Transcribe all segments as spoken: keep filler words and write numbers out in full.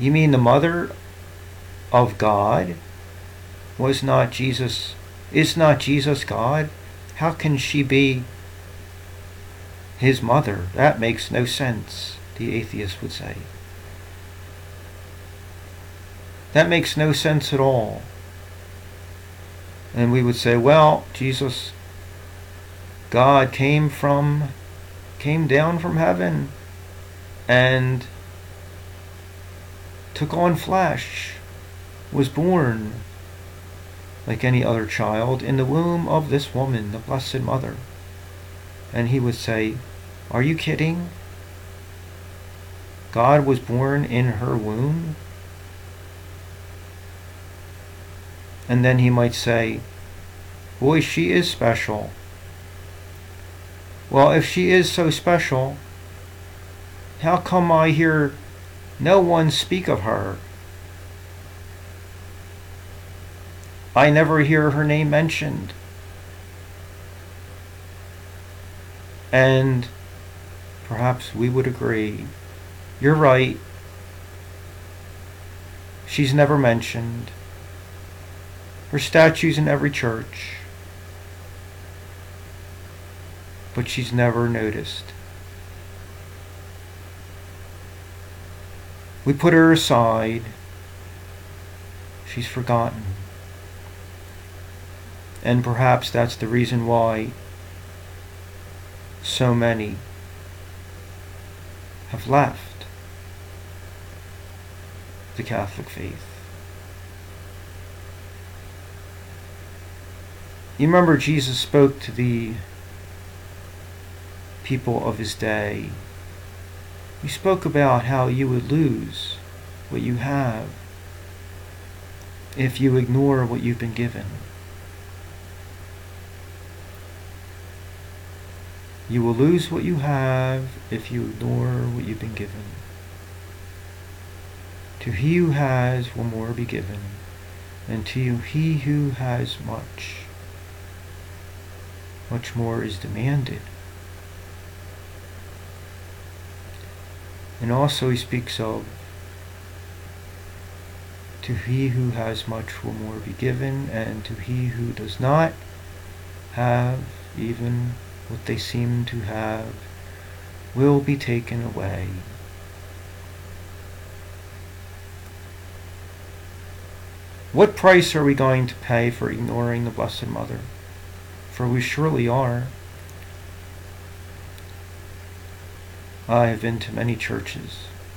You mean the mother of God was not Jesus? Is not Jesus God? How can she be his mother? That makes no sense, the atheist would say. That makes no sense at all. And we would say, well, Jesus, God came from, came down from heaven and took on flesh, was born like any other child in the womb of this woman, the Blessed Mother. And he would say, are you kidding? God was born in her womb? And then he might say, boy, she is special. Well, if she is so special, how come I hear no one speak of her? I never hear her name mentioned. And perhaps we would agree. You're right. She's never mentioned. Her statue's in every church. But she's never noticed. We put her aside. She's forgotten. And perhaps that's the reason why so many have left the Catholic faith. You remember Jesus spoke to the people of his day. He spoke about how you would lose what you have if you ignore what you've been given. You will lose what you have if you ignore what you've been given. To he who has will more be given, and to he who has much, much more is demanded. And also he speaks of, to he who has much will more be given, and to he who does not have even what they seem to have will be taken away. What price are we going to pay for ignoring the Blessed Mother? For we surely are. I have been to many churches,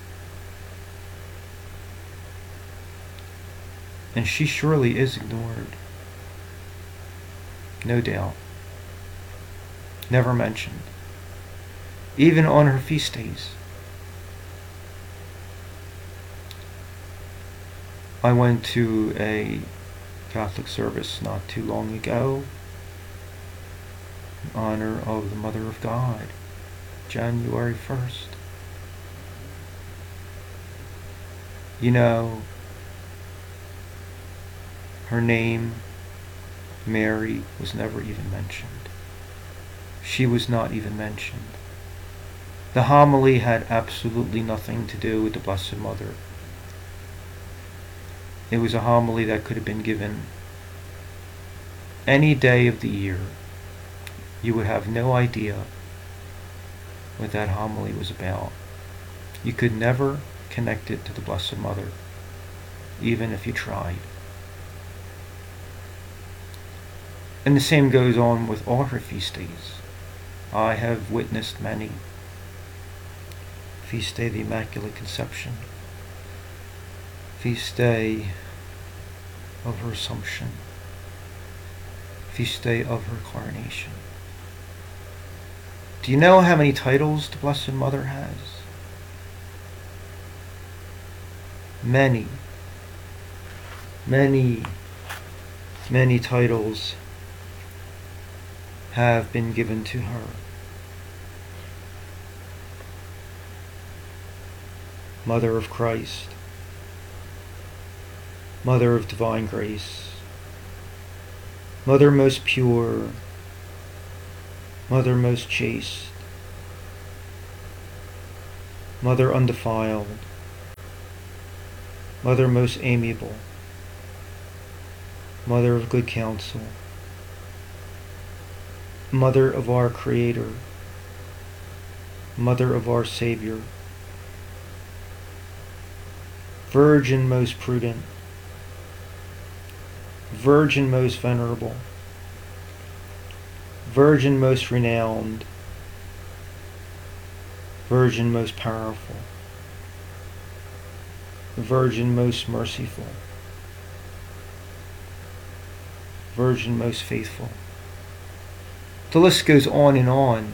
and she surely is ignored. No doubt. Never mentioned. Even on her feast days. I went to a Catholic service not too long ago in honor of the Mother of God, January first. You know, her name, Mary, was never even mentioned. She was not even mentioned. The homily had absolutely nothing to do with the Blessed Mother. It was a homily that could have been given any day of the year. You would have no idea what that homily was about. You could never connect it to the Blessed Mother, even if you tried. And the same goes on with all her feast days. I have witnessed many. Feast day of the Immaculate Conception. Feast day of her Assumption. Feast day of her Coronation. Do you know how many titles the Blessed Mother has? Many, many, many titles have been given to her. Mother of Christ, Mother of Divine Grace, Mother most pure, Mother most chaste, Mother undefiled, Mother most amiable, Mother of good counsel, Mother of our Creator, Mother of our Savior, Virgin most prudent, Virgin most venerable, Virgin most renowned, Virgin most powerful, Virgin most merciful, Virgin most faithful. The list goes on and on.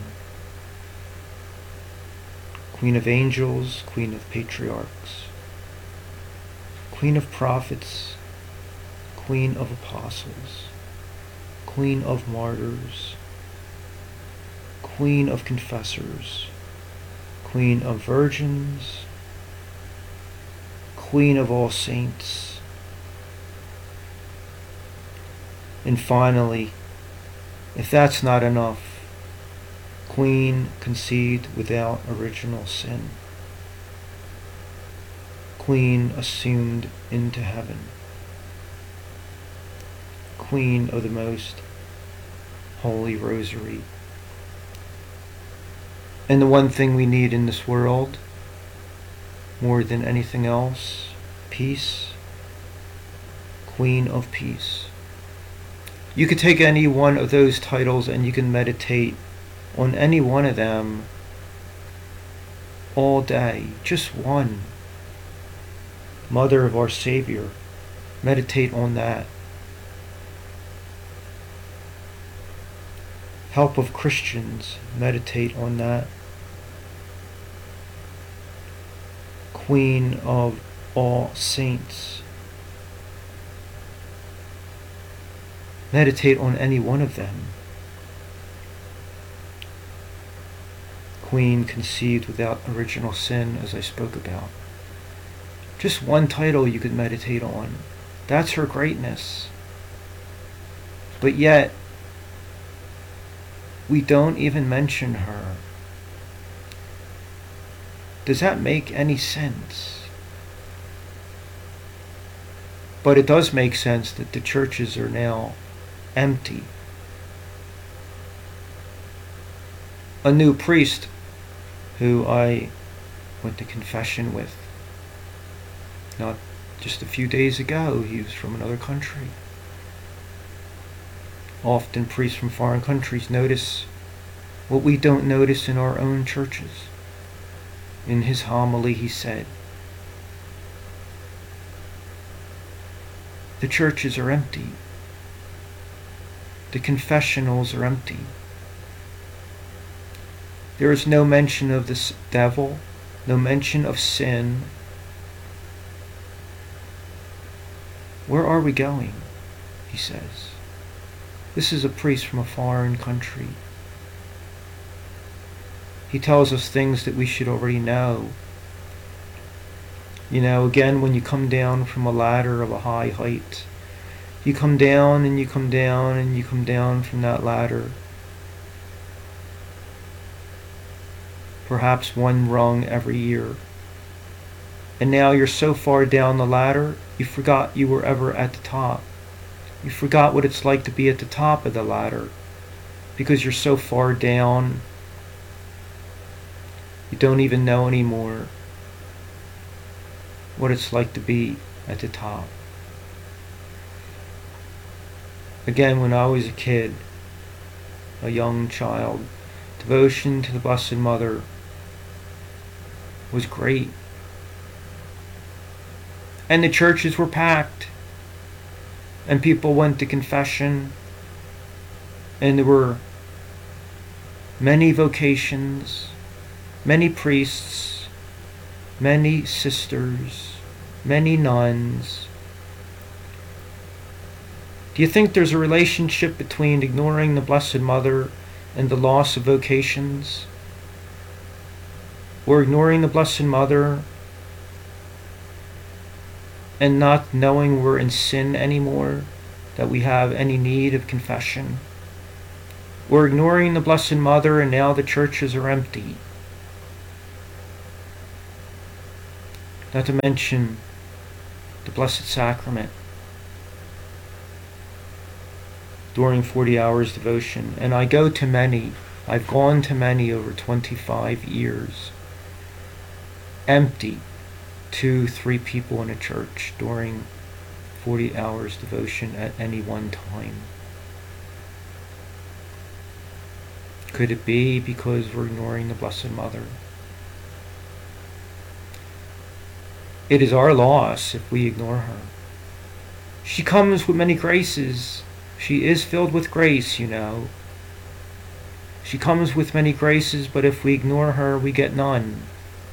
Queen of angels, Queen of patriarchs, Queen of prophets, Queen of apostles, Queen of martyrs, Queen of confessors, Queen of virgins, Queen of all saints, and finally, if that's not enough, Queen conceived without original sin, Queen assumed into heaven, Queen of the most holy rosary. And the one thing we need in this world, more than anything else, peace, Queen of peace. You could take any one of those titles and you can meditate on any one of them all day. Just one. Mother of our Savior. Meditate on that. Help of Christians. Meditate on that. Queen of all saints. Meditate on any one of them. Queen conceived without original sin, as I spoke about. Just one title you could meditate on. That's her greatness. But yet, we don't even mention her. Does that make any sense? But it does make sense that the churches are now empty. A new priest who I went to confession with not just a few days ago, he was from another country. Often priests from foreign countries notice what we don't notice in our own churches. In his homily he said, the churches are empty. The confessionals are empty. There is no mention of the devil, no mention of sin. Where are we going? He says. This is a priest from a foreign country. He tells us things that we should already know. You know, again, when you come down from a ladder of a high height, you come down and you come down and you come down from that ladder. Perhaps one rung every year. And now you're so far down the ladder, you forgot you were ever at the top. You forgot what it's like to be at the top of the ladder because you're so far down. You don't even know anymore what it's like to be at the top. Again, when I was a kid, a young child, devotion to the Blessed Mother was great. And the churches were packed. And people went to confession. And there were many vocations, many priests, many sisters, many nuns. Do you think there's a relationship between ignoring the Blessed Mother and the loss of vocations? Or ignoring the Blessed Mother and not knowing we're in sin anymore, that we have any need of confession? Or ignoring the Blessed Mother and now the churches are empty? Not to mention the Blessed Sacrament during forty hours devotion. And I go to many. I've gone to many over twenty-five years. Empty. Two, three people in a church during forty hours devotion at any one time. Could it be because we're ignoring the Blessed Mother? It is our loss if we ignore her. She comes with many graces. She is filled with grace, you know. She comes with many graces, but if we ignore her, we get none.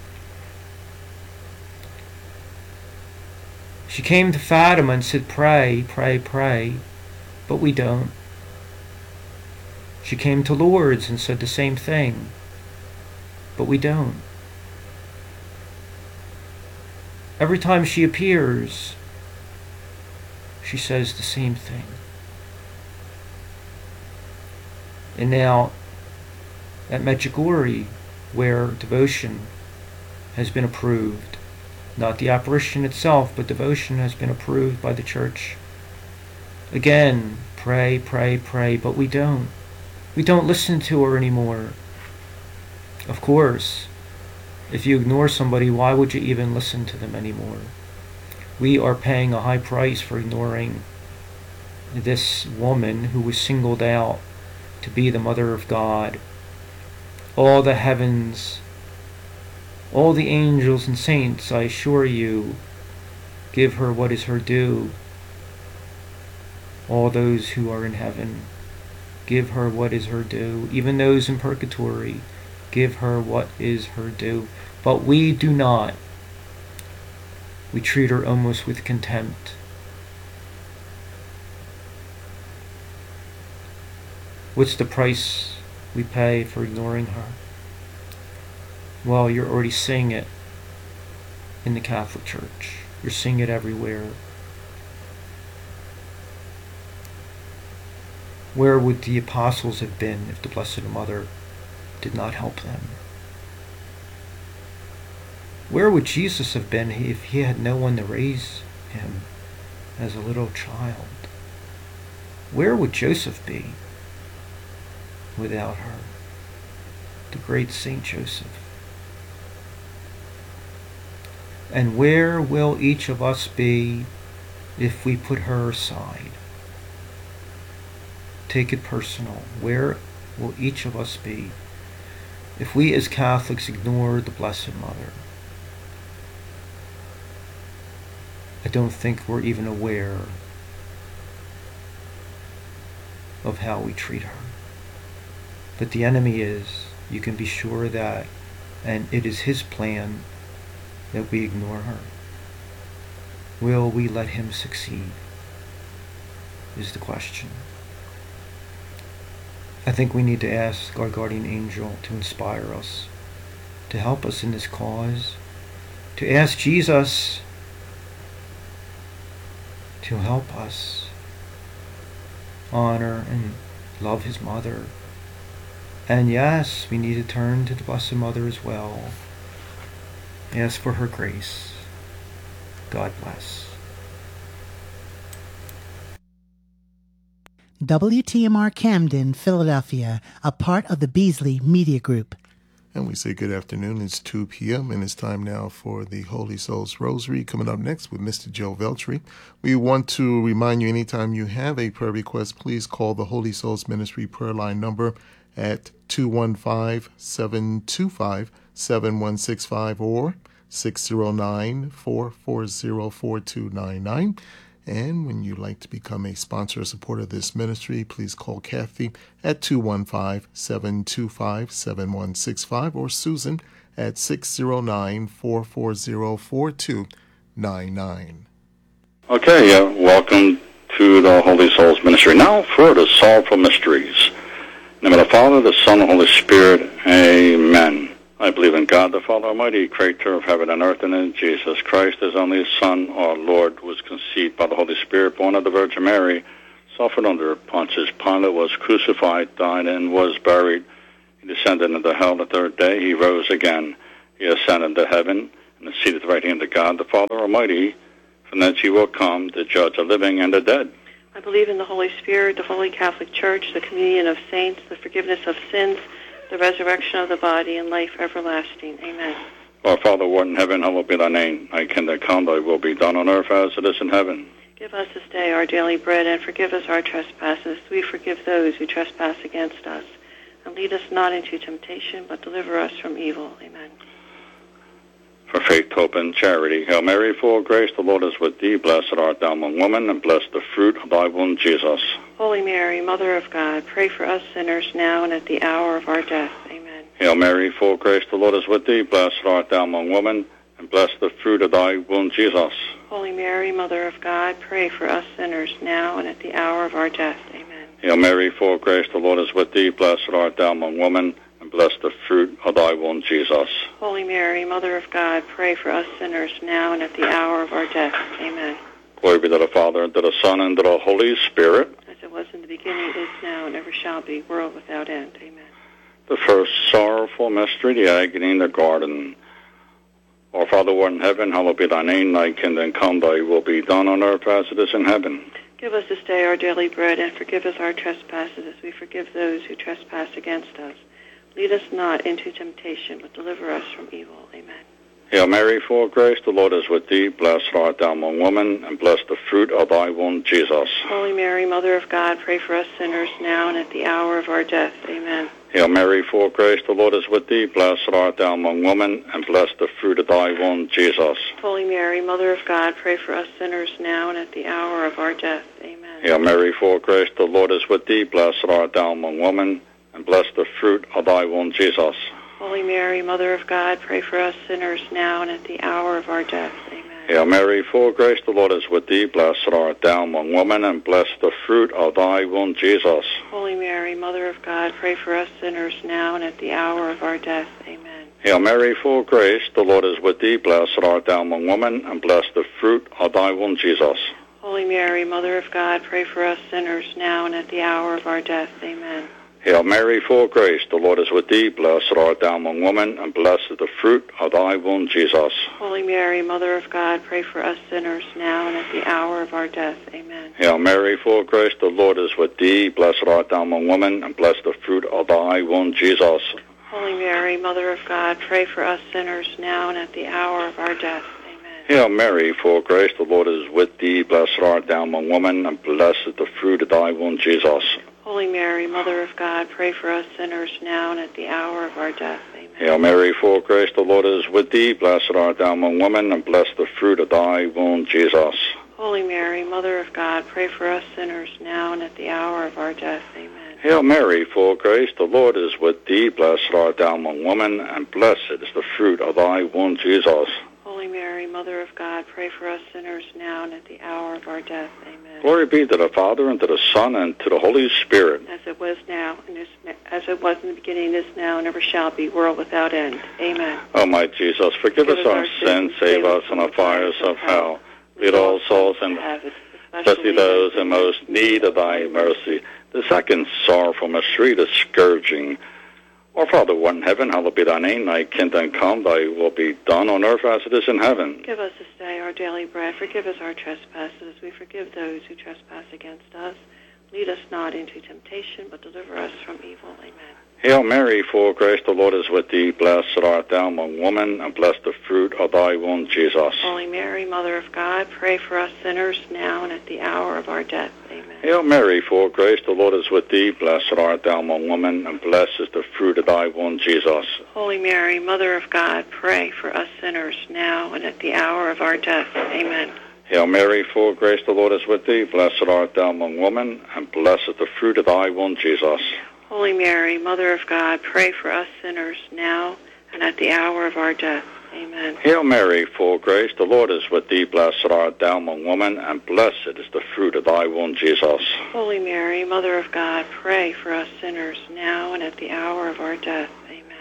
She came to Fatima and said, pray, pray, pray, but we don't. She came to Lourdes and said the same thing, but we don't. Every time she appears, she says the same thing. And now, at Medjugorje, where devotion has been approved, not the apparition itself, but devotion has been approved by the Church. Again, pray, pray, pray, but we don't. We don't listen to her anymore. Of course, if you ignore somebody, why would you even listen to them anymore? We are paying a high price for ignoring this woman who was singled out to be the Mother of God. All the heavens, all the angels and saints, I assure you, give her what is her due. All those who are in heaven, give her what is her due. Even those in purgatory, give her what is her due. But we do not. We treat her almost with contempt. What's the price we pay for ignoring her? Well, you're already seeing it in the Catholic Church. You're seeing it everywhere. Where would the apostles have been if the Blessed Mother did not help them? Where would Jesus have been if he had no one to raise him as a little child? Where would Joseph be without her? The great Saint Joseph. And where will each of us be if we put her aside? Take it personal. Where will each of us be if we as Catholics ignore the Blessed Mother? I don't think we're even aware of how we treat her. But the enemy is, you can be sure of that, and it is his plan that we ignore her. Will we let him succeed, is the question. I think we need to ask our guardian angel to inspire us, to help us in this cause, to ask Jesus to help us honor and love his mother. And yes, we need to turn to the Blessed Mother as well. Ask for her grace. God bless. W T M R Camden, Philadelphia, a part of the Beasley Media Group. And we say good afternoon. It's two p.m. and it's time now for the Holy Souls Rosary. Coming up next with Mister Joe Veltri. We want to remind you, anytime you have a prayer request, please call the Holy Souls Ministry prayer line number at two one five, seven two five, seven one six five or six zero nine, four four zero, four two nine nine. And when you'd like to become a sponsor or supporter of this ministry, please call Kathy at two one five, seven two five, seven one six five or Susan at six zero nine, four four zero, four two nine nine. Okay, uh, welcome to the Holy Souls Ministry. Now for the Sorrowful Mysteries. In the name of the Father, the Son, and the Holy Spirit, amen. I believe in God, the Father Almighty, creator of heaven and earth, and in Jesus Christ, his only Son, our Lord, was conceived by the Holy Spirit, born of the Virgin Mary, suffered under Pontius Pilate, was crucified, died, and was buried. He descended into hell the third day. He rose again. He ascended to heaven, and is seated at the right hand of God, the Father Almighty. from thence you will come to judge the living and the dead. I believe in the Holy Spirit, the Holy Catholic Church, the communion of saints, the forgiveness of sins, the resurrection of the body, and life everlasting. Amen. Our Father, who art in heaven, hallowed be thy name. Thy kingdom come, thy will be done on earth as it is in heaven. Give us this day our daily bread, and forgive us our trespasses. We forgive those who trespass against us. And lead us not into temptation, but deliver us from evil. Amen. For faith, hope, and charity. Hail Mary, full of grace, the Lord is with thee. Blessed art thou among women, and blessed the fruit of thy womb, Jesus. Holy Mary, Mother of God, pray for us sinners now and at the hour of our death. Amen. Hail Mary, full of grace, the Lord is with thee. Blessed art thou among women, and blessed the fruit of thy womb, Jesus. Holy Mary, Mother of God, pray for us sinners now and at the hour of our death. Amen. Hail Mary, full of grace, the Lord is with thee. Blessed art thou among women, and blessed the fruit of thy womb, Jesus. Holy Mary, Mother of God, pray for us sinners now and at the hour of our death. Amen. Glory be to the Father, and to the Son, and to the Holy Spirit. As it was in the beginning, is now, and ever shall be, world without end. Amen. The first sorrowful mystery, the agony in the garden. Our Father, who art in heaven, hallowed be thy name. Thy kingdom come, thy will be done on earth as it is in heaven. Give us this day our daily bread, and forgive us our trespasses as we forgive those who trespass against us. Lead us not into temptation, but deliver us from evil. Amen. Hail Mary, full of grace, the Lord is with thee. Blessed art thou among women, and blessed the fruit of thy womb, Jesus. Holy Mary, Mother of God, pray for us sinners now and at the hour of our death. Amen. Hail Mary, full of grace, the Lord is with thee. Blessed art thou among women, and blessed the fruit of thy womb, Jesus. Holy Mary, Mother of God, pray for us sinners now and at the hour of our death. Amen. Hail Mary, full of grace, the Lord is with thee. Blessed art thou among women, and blessed the fruit of thy womb, Jesus. Holy Mary, Mother of God, pray for us sinners now and at the hour of our death. Amen. Hail Mary, full of grace, the Lord is with thee. Blessed art thou among women, and blessed the fruit of thy womb, Jesus. Holy Mary, Mother of God, pray for us sinners now and at the hour of our death. Amen. Hail Mary, full of grace, the Lord is with thee. Blessed art thou among women, and blessed the fruit of thy womb, Jesus. Holy Mary, Mother of God, pray for us sinners now and at the hour of our death. Amen. Hail Mary, full of grace, the Lord is with thee. Blessed art thou among women, and blessed is the fruit of thy womb, Jesus. Holy Mary, Mother of God, pray for us sinners now and at the hour of our death. Amen. Hail Mary, full of grace, the Lord is with thee. Blessed art thou among women, and blessed the fruit of thy womb, Jesus. Holy Mary, Mother of God, pray for us sinners now and at the hour of our death. Amen. Hail Mary, full of grace, the Lord is with thee. Blessed art thou among women, and blessed is the fruit of thy womb, Jesus. Holy Mary, Mother of God, pray for us sinners now and at the hour of our death. Amen. Hail Mary, full of grace, the Lord is with thee. Blessed art thou among women, and blessed the fruit of thy womb, Jesus. Holy Mary, Mother of God, pray for us sinners now and at the hour of our death. Amen. Hail Mary, full of grace, the Lord is with thee. Blessed art thou among women, and blessed is the fruit of thy womb, Jesus. Holy Mary, Mother of God, pray for us sinners now and at the hour of our death. Amen. Glory be to the Father, and to the Son, and to the Holy Spirit. As it was now, and is, as it was in the beginning, is now, and ever shall be, world without end. Amen. O my Jesus, forgive, forgive us our sins, save us from the fires of hell. Lead all souls in heaven, especially those in most need of thy mercy. The second sorrowful mystery, the scourging. Our Father, who art in heaven, hallowed be thy name. Thy kingdom come, thy will be done on earth as it is in heaven. Give us this day our daily bread. Forgive us our trespasses, as we forgive those who trespass against us. Lead us not into temptation, but deliver us from evil. Amen. Hail Mary, full of grace, the Lord is with thee. Blessed art thou among women, and blessed the fruit of thy womb, Jesus. Holy Mary, Mother of God, pray for us sinners now and at the hour of our death. Amen. Hail Mary, full of grace, the Lord is with thee. Blessed art thou among women, and blessed is the fruit of thy womb, Jesus. Holy Mary, Mother of God, pray for us sinners now and at the hour of our death. Amen. Hail Mary, full of grace, the Lord is with thee. Blessed art thou among women, and blessed is the fruit of thy womb, Jesus. Holy Mary, Mother of God, pray for us sinners now and at the hour of our death. Amen. Hail Mary, full of grace, the Lord is with thee. Blessed art thou among women, and blessed is the fruit of thy womb, Jesus. Holy Mary, Mother of God, pray for us sinners now and at the hour of our death. Amen.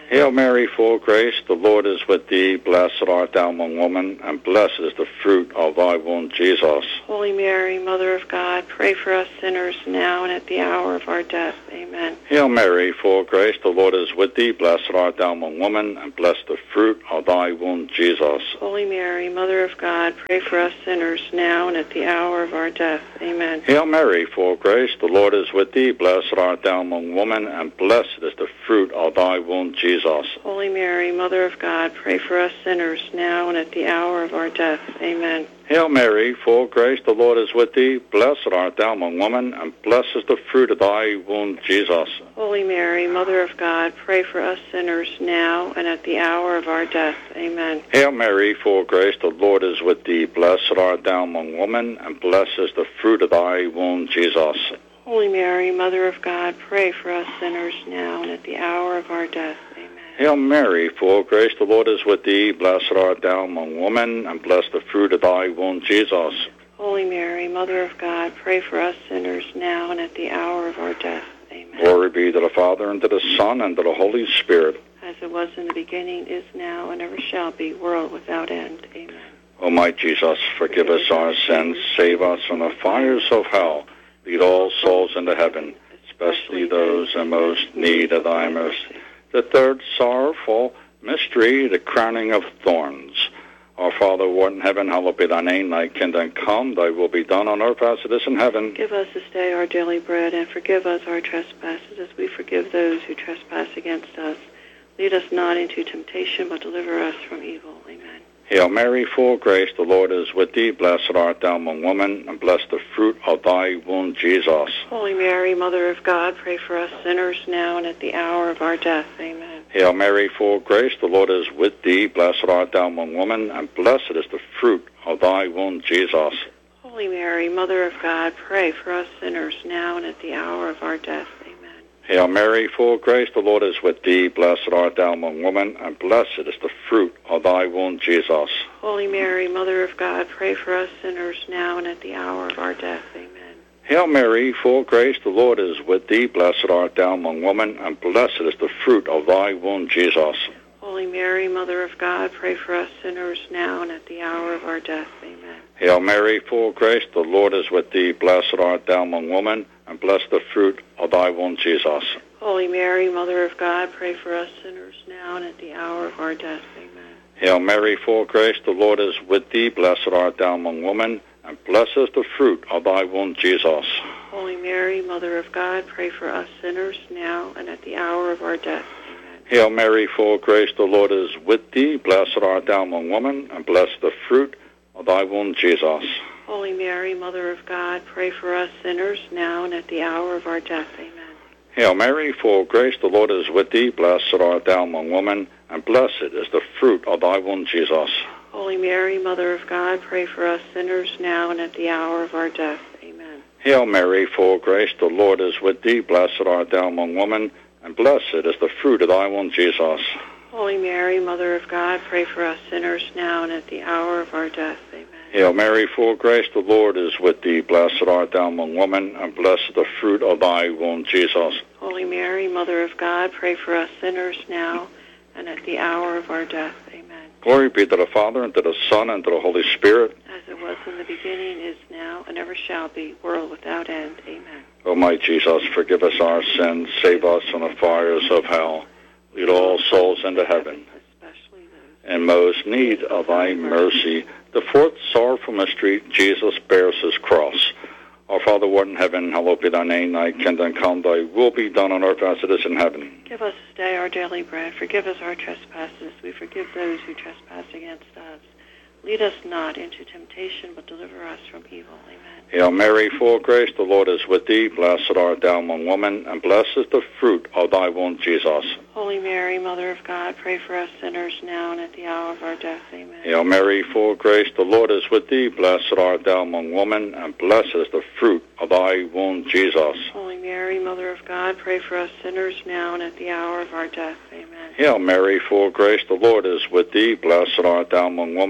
Hail Mary, full of grace, the Lord is with thee. Blessed art thou among women, and blessed is the fruit of thy womb, Jesus. Holy Mary, Mother of God, pray for us sinners now and at the hour of our death. Amen. Hail Mary, full of grace, the Lord is with thee. Blessed art thou among women, and blessed the fruit of thy womb, Jesus. Holy Mary, Mother of God, pray for us sinners now and at the hour of our death. Amen. Hail Mary, full of grace, the Lord is with thee. Blessed art thou among women, and blessed is the fruit of thy womb, Jesus. Holy Mary, Mother of God, pray for us sinners now and at the hour of our death. Amen. Hail Mary, full of grace, the Lord is with thee. Blessed art thou among women, and blessed is the fruit of thy womb, Jesus. Holy Mary, Mother of God, pray for us sinners now and at the hour of our death. Amen. Hail Mary, full of grace, the Lord is with thee. Blessed art thou among women, and blessed is the fruit of thy womb, Jesus. Holy Mary, Mother of God, pray for us sinners now and at the hour of our death. Amen. Hail Mary, full of grace, the Lord is with thee. Blessed art thou among women, and blessed the fruit of thy womb, Jesus. Holy Mary, Mother of God, pray for us sinners now and at the hour of our death. Amen. Glory be to the Father, and to the Son, and to the Holy Spirit. As it was in the beginning, is now, and ever shall be, world without end. Amen. O my Jesus, forgive us our sins, save us from the fires of hell, lead all souls into heaven, especially those in most need of thy mercy. The third sorrowful mystery, the crowning of thorns. Our Father, who art in heaven, hallowed be thy name. Thy kingdom come, thy will be done on earth as it is in heaven. Give us this day our daily bread, and forgive us our trespasses as we forgive those who trespass against us. Lead us not into temptation, but deliver us from evil. Amen. Hail Mary, full of grace, the Lord is with thee. Blessed art thou among women, and blessed the fruit of thy womb, Jesus. Holy Mary, Mother of God, pray for us sinners now and at the hour of our death. Amen. Hail Mary, full of grace, the Lord is with thee. Blessed art thou among women, and blessed is the fruit of thy womb, Jesus. Holy Mary, Mother of God, pray for us sinners now and at the hour of our death. Amen. Hail Mary, full of grace, the Lord is with thee. Blessed art thou among women, and blessed is the fruit of thy womb, Jesus. Holy Mary, Mother of God, pray for us sinners now and at the hour of our death. Amen. Hail Mary, full of grace, the Lord is with thee. Blessed art thou among women, and blessed is the fruit of thy womb, Jesus. Holy Mary, Mother of God, pray for us sinners now and at the hour of our death. Amen. Hail Mary, full of grace, the Lord is with thee. Blessed art thou among women, and blessed the fruit of thy womb, Jesus. Holy Mary, Mother of God, pray for us sinners now and at the hour of our death. Amen. Hail Mary, full of grace, the Lord is with thee. Blessed art thou among women, and blessed is the fruit of thy womb, Jesus. Holy Mary, Mother of God, pray for us sinners now and at the hour of our death. Amen. Hail Mary, full of grace, the Lord is with thee. Blessed art thou among women, and blessed the fruit of thy womb, Jesus. Holy Mary, Mother of God, pray for us sinners now and at the hour of our death. Amen. Hail Mary, full of grace, the Lord is with thee. Blessed art thou among women, and blessed is the fruit of thy womb, Jesus. Holy Mary, Mother of God, pray for us sinners now and at the hour of our death. Amen. Hail Mary, full of grace, the Lord is with thee. Blessed art thou among women, and blessed is the fruit of thy womb, Jesus. Holy Mary, Mother of God, pray for us sinners now and at the hour of our death. Amen. Hail Mary, full of grace, the Lord is with thee. Blessed art thou among women, and blessed the fruit of thy womb, Jesus. Holy Mary, Mother of God, pray for us sinners now and at the hour of our death. Amen. Glory be to the Father, and to the Son, and to the Holy Spirit. As it was in the beginning, is now, and ever shall be, world without end. Amen. O my Jesus, forgive us our sins, save us from the fires of hell. Lead all souls into heaven, especially those in most need of thy mercy. The fourth sorrowful mystery, Jesus bears his cross. Our Father, who art in heaven, hallowed be thy name. Thy kingdom come, thy will be done on earth as it is in heaven. Give us this day our daily bread. Forgive us our trespasses. We forgive those who trespass against us. Lead us not into temptation, but deliver us from evil. Amen. Hail Mary, full of grace, the Lord is with thee. Blessed art thou among women, and blessed is the fruit of thy womb, Jesus. Holy Mary, Mother of God, pray for us sinners now and at the hour of our death. Amen. Hail Mary, full of grace, the Lord is with thee. Blessed art thou among women, and blessed is the fruit of thy womb, Jesus. Holy Mary, Mother of God, pray for us sinners now and at the hour of our death. Amen. Hail Mary, full of grace, the Lord is with thee. Blessed art thou among women, and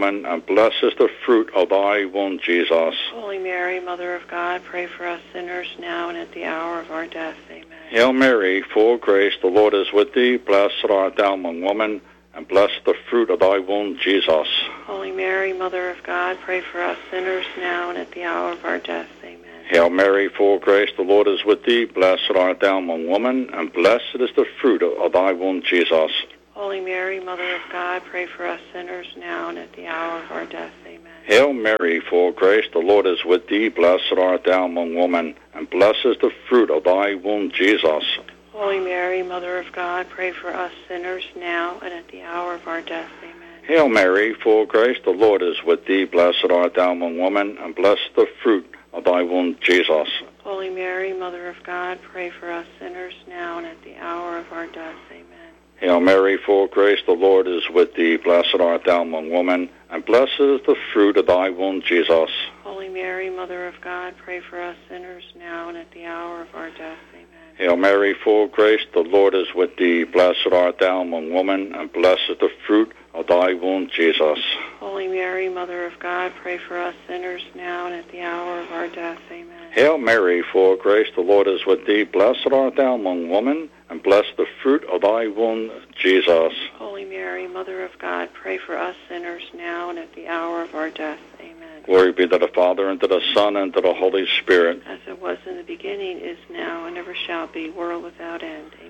blessed is the fruit of thy womb, Jesus. Holy Mary, Mother of God, pray for us sinners now and at the hour of our death. Amen. Hail Mary, full of grace, the Lord is with thee. Blessed art thou among women, and blessed the fruit of thy womb, Jesus. Holy Mary, Mother of God, pray for us sinners now and at the hour of our death. Amen. Hail Mary, full of grace, the Lord is with thee. Blessed art thou among women, and blessed is the fruit of thy womb, Jesus. Holy Mary, Mother of God, pray for us sinners now and at the hour of our death. Amen. Hail Mary, full of grace, the Lord is with thee. Blessed art thou among women, and blessed is the fruit of thy womb, Jesus. Holy Mary, Mother of God, pray for us sinners now and at the hour of our death. Amen. Hail Mary, full of grace, the Lord is with thee. Blessed art thou among women, and blessed the fruit of thy womb, Jesus. Holy Mary, Mother of God, pray for us sinners now and at the hour of our death. Amen. Hail Mary, full of grace, the Lord is with thee. Blessed art thou among women, and blessed is the fruit of thy womb, Jesus. Holy Mary, Mother of God, pray for us sinners now and at the hour of our death. Amen. Hail Mary, full of grace, the Lord is with thee. Blessed art thou among women, and blessed is the fruit of thy womb, Jesus. Holy Mary, Mother of God, pray for us sinners now and at the hour of our death. Amen. Hail Mary, full of grace, the Lord is with thee. Blessed art thou among women, and blessed the fruit of thy womb, Jesus. Holy Mary, Mother of God, pray for us sinners now and at the hour of our death. Amen. Glory be to the Father, and to the Son, and to the Holy Spirit. As it was in the beginning, is now, and ever shall be, world without end. Amen.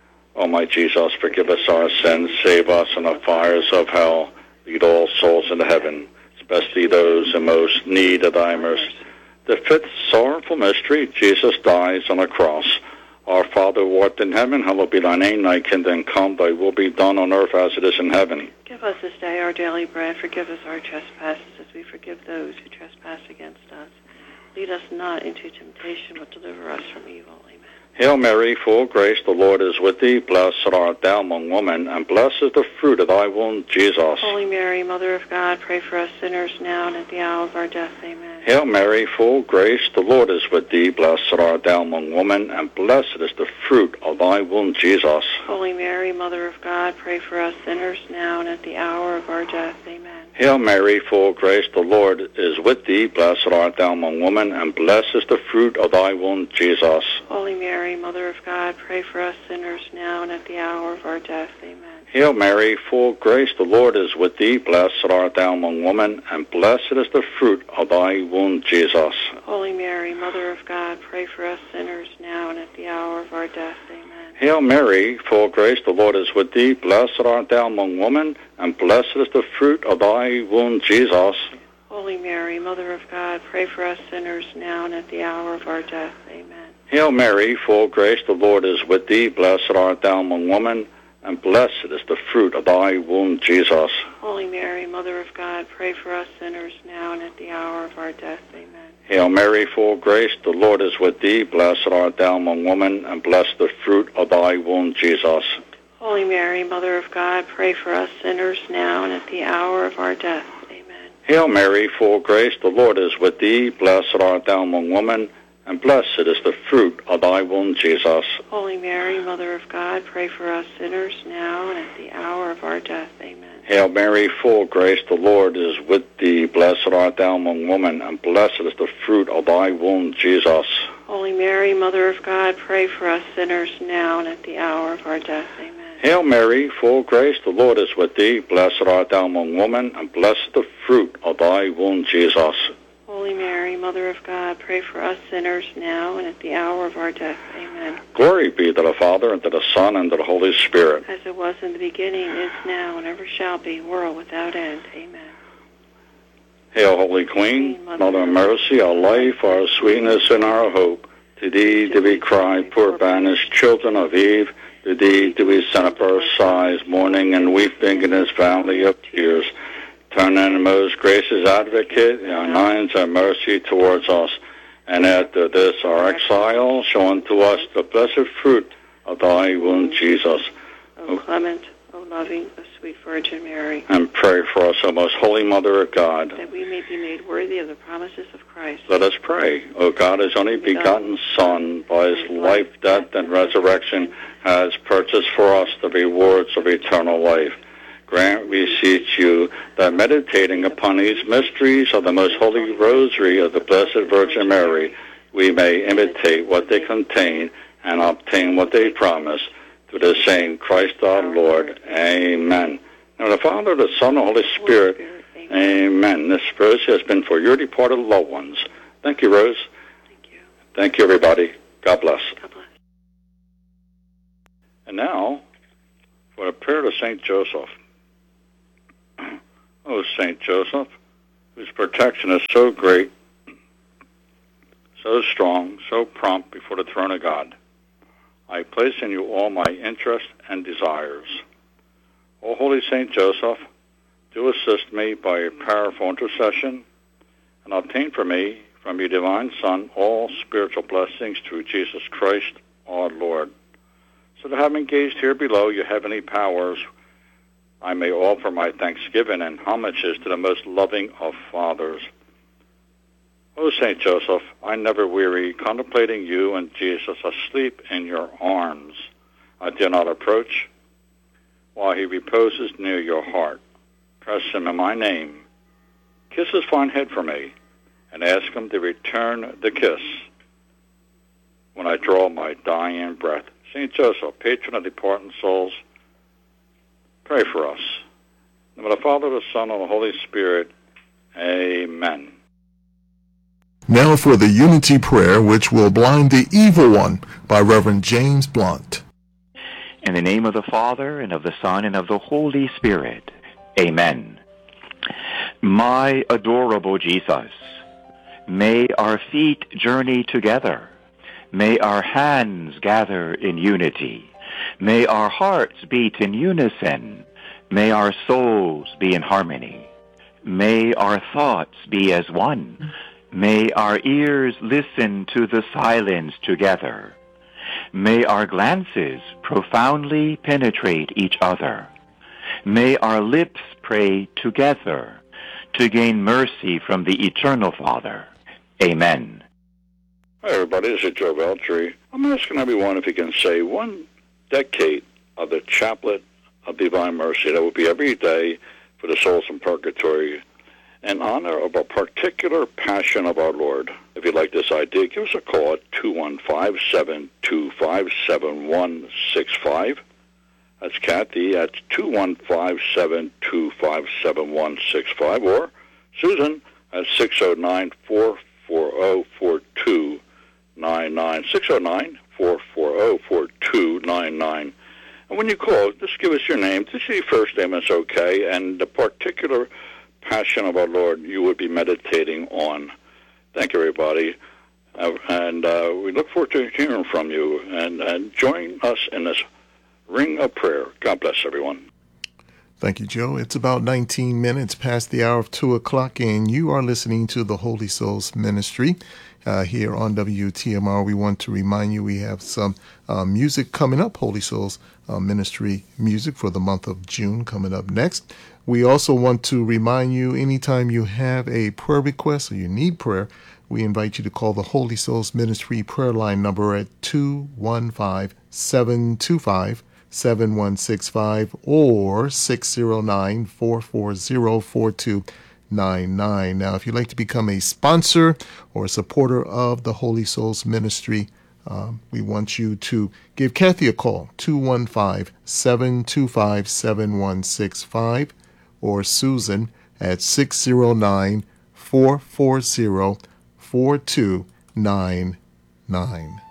O my Jesus, forgive us our sins, save us from the fires of hell, lead all souls into heaven, especially those in most need of thy mercy. The fifth sorrowful mystery, Jesus dies on the cross. Our Father who art in heaven, hallowed be thy name. Thy kingdom come, thy will be done on earth as it is in heaven. Give us this day our daily bread. Forgive us our trespasses as we forgive those who trespass against us. Lead us not into temptation, but deliver us from evil. Amen. Hail Mary, full of grace, the Lord is with thee. Blessed art thou among women, and blessed is the fruit of thy womb, Jesus. Holy Mary, Mother of God, pray for us sinners now and at the hour of our death. Amen. Hail Mary, full of grace, the Lord is with thee. Blessed art thou among women, and blessed is the fruit of thy womb, Jesus. Holy Mary, Mother of God, pray for us sinners now and at the hour of our death. Amen. Hail Mary, full of grace, the Lord is with thee. Blessed art thou among women, and blessed is the fruit of thy womb, Jesus. Holy Mary, Mother of God, pray for us sinners now and at the hour of our death. Amen. Hail Mary, full of grace, the Lord is with thee. Blessed art thou among women, and blessed is the fruit of thy womb, Jesus. Holy Mary, Mother of God, pray for us sinners now and at the hour of our death. Amen. Hail Mary, full of grace, the Lord is with thee. Blessed art thou among women, and blessed is the fruit of thy womb, Jesus. Holy Mary, Mother of God, pray for us sinners now and at the hour of our death. Amen. Hail Mary, full of grace, the Lord is with thee. Blessed art thou among women, and blessed is the fruit of thy womb, Jesus. Holy Mary, Mother of God, pray for us sinners now and at the hour of our death. Amen. Hail Mary, full of grace, the Lord is with thee. Blessed art thou among women, and blessed the fruit of thy womb, Jesus. Holy Mary, Mother of God, pray for us sinners now and at the hour of our death. Amen. Hail Mary, full of grace, the Lord is with thee. Blessed art thou among women, and blessed is the fruit of thy womb, Jesus. Holy Mary, Mother of God, pray for us sinners now and at the hour of our death. Amen. Hail Mary, full of grace, the Lord is with thee. Blessed art thou among women, and blessed is the fruit of thy womb, Jesus. Holy Mary, Mother of God, pray for us sinners now and at the hour of our death. Amen. Hail Mary, full of grace, the Lord is with thee. Blessed art thou among women, and blessed the fruit of thy womb, Jesus. Holy Mary, Mother of God, pray for us sinners now and at the hour of our death. Amen. Glory be to the Father, and to the Son, and to the Holy Spirit. As it was in the beginning, is now, and ever shall be, world without end. Amen. Hail, Holy Queen, Mother of mercy, our life, our sweetness, and our hope. To thee do we cry, poor banished children of Eve. To thee do we send up our sighs, mourning and weeping in this valley of tears. Turn in, most gracious advocate, your nines of mercy towards us. And after this our exile, show unto us the blessed fruit of thy womb, Jesus. O clement, O loving, O sweet Virgin Mary. And pray for us, O most holy Mother of God, that we may be made worthy of the promises of Christ. Let us pray. O God, his only begotten Son, by his life, death, and resurrection, has purchased for us the rewards of eternal life. grant, we beseech you, that meditating upon these mysteries of the most holy rosary of the Blessed Virgin Mary, we may imitate what they contain and obtain what they promise, through the same Christ our Lord. Amen. Now the Father, the Son, and the Holy Spirit. Amen. This rosary has been for your departed loved ones. Thank you, Rose. Thank you. Thank you, everybody. God bless. God bless. And now, for a prayer to Saint Joseph. Oh, Saint Joseph, whose protection is so great, so strong, so prompt before the throne of God, I place in you all my interests and desires. O Holy Saint Joseph, do assist me by your powerful intercession, and obtain for me, from your divine Son, all spiritual blessings through Jesus Christ, our Lord. So that having gazed here below your heavenly powers, I may offer my thanksgiving and homages to the most loving of fathers. O Saint Joseph, I never weary contemplating you and Jesus asleep in your arms. I dare not approach while he reposes near your heart. Press him in my name. Kiss his fine head for me, and ask him to return the kiss when I draw my dying breath. Saint Joseph, patron of departing souls, pray for us. In the name of the Father, the Son, and the Holy Spirit. Amen. Now for the unity prayer, which will blind the evil one, by Reverend James Blunt. In the name of the Father, and of the Son, and of the Holy Spirit. Amen. My adorable Jesus, may our feet journey together. May our hands gather in unity. May our hearts beat in unison. May our souls be in harmony. May our thoughts be as one. May our ears listen to the silence together. May our glances profoundly penetrate each other. May our lips pray together to gain mercy from the Eternal Father. Amen. Hi, everybody. This is Joe Veltri. I'm asking everyone if you can say one decade of the Chaplet of Divine Mercy. That would be every day for the souls in purgatory, in honor of a particular passion of our Lord. If you'd like this idea, give us a call at two one five, seven two five, seven one six five. That's Kathy at two one five, seven two five, seven one six five, or Susan at six oh nine, four four oh, four two nine nine, six oh nine, four four oh, four two nine nine. And when you call, just give us your name. Just your first name is okay, and the particular passion of our Lord you would be meditating on. Thank you, everybody. Uh, and uh, we look forward to hearing from you. And, and join us in this ring of prayer. God bless everyone. Thank you, Joe. It's about nineteen minutes past the hour of two o'clock, and you are listening to the Holy Souls Ministry uh, here on W T M R. We want to remind you we have some uh, music coming up, Holy Souls uh, Ministry music for the month of June coming up next. We also want to remind you, anytime you have a prayer request or you need prayer, we invite you to call the Holy Souls Ministry prayer line number at two one five, seven two five, seven one six five or six oh nine, four four oh, four two nine nine. Now, if you'd like to become a sponsor or a supporter of the Holy Souls Ministry, um, we want you to give Kathy a call, two one five, seven two five, seven one six five, or Susan at six oh nine, four four oh, four two nine nine.